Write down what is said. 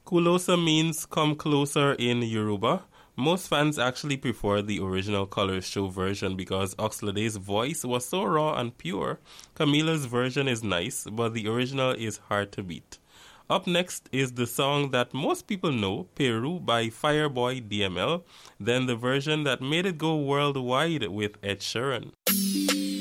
Kulosa means come closer in Yoruba. Most fans actually prefer the original Colors Show version because Oxlade's voice was so raw and pure. Camila's version is nice, but the original is hard to beat. Up next is the song that most people know, Peru by Fireboy DML, then the version that made it go worldwide with Ed Sheeran.